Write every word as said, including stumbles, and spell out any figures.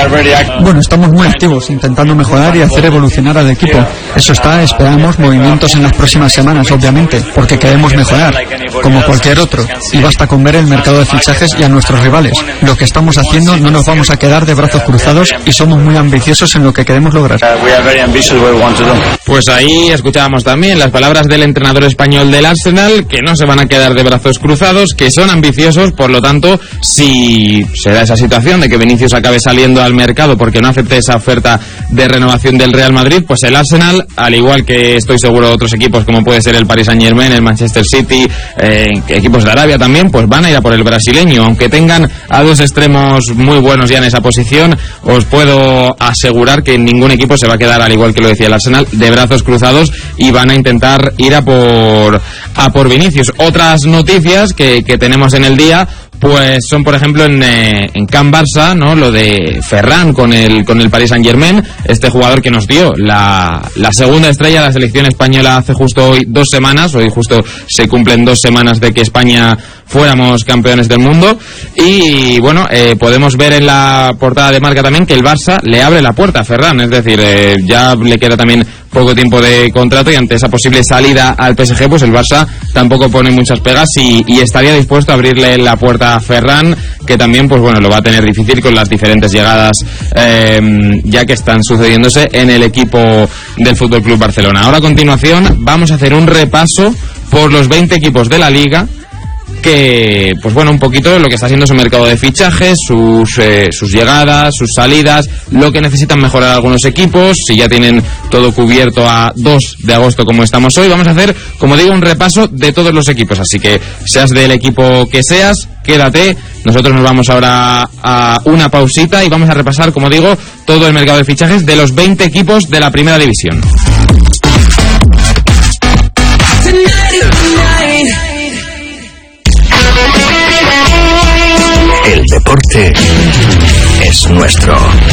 Bueno, estamos muy activos, intentando mejorar y hacer evolucionar al equipo. Eso está, esperamos movimientos en las próximas semanas, obviamente, porque queremos mejorar, como cualquier otro, y basta con ver el mercado de fichajes y a nuestros rivales. Lo que estamos haciendo, no nos vamos a quedar de brazos cruzados y somos muy ambiciosos en lo que queremos lograr. Pues ahí escuchábamos también las palabras del entrenador español del Arsenal, que no se van a quedar de brazos cruzados, que son ambiciosos. Por lo tanto, si se da esa situación de que Vinicius acabe saliendo al mercado porque no acepte esa oferta de renovación del Real Madrid, pues el Arsenal, al igual que estoy seguro de otros equipos como puede ser el Paris Saint-Germain, el Manchester City, eh, equipos de Arabia también, pues van a ir a por el brasileño. Aunque tengan a dos extremos muy buenos ya en esa posición, os puedo asegurar que ningún equipo se va a quedar, al igual que lo decía el Arsenal, de brazos cruzados, y van a intentar ir a por a por Vinicius. Otras noticias que, que tenemos en el día, pues son, por ejemplo, en, eh, en Can Barça, ¿no? Lo de Ferran con el con el Paris Saint-Germain, este jugador que nos dio la, la segunda estrella de la selección española hace justo hoy dos semanas, hoy justo se cumplen dos semanas de que España fuéramos campeones del mundo. Y bueno, eh, podemos ver en la portada de Marca también que el Barça le abre la puerta a Ferran, es decir, eh, ya le queda también poco tiempo de contrato, y ante esa posible salida al P S G, pues el Barça tampoco pone muchas pegas y, y estaría dispuesto a abrirle la puerta a Ferran, que también, pues bueno, lo va a tener difícil con las diferentes llegadas eh, ya que están sucediéndose en el equipo del F C Barcelona. Ahora, a continuación, vamos a hacer un repaso por los veinte equipos de la Liga, que, pues bueno, un poquito lo que está haciendo su mercado de fichajes, sus eh, sus llegadas, sus salidas, lo que necesitan mejorar algunos equipos, si ya tienen todo cubierto a dos de agosto como estamos hoy. Vamos a hacer, como digo, un repaso de todos los equipos, así que seas del equipo que seas, quédate. Nosotros nos vamos ahora a una pausita y vamos a repasar, como digo, todo el mercado de fichajes de los veinte equipos de la Primera División. El deporte es nuestro.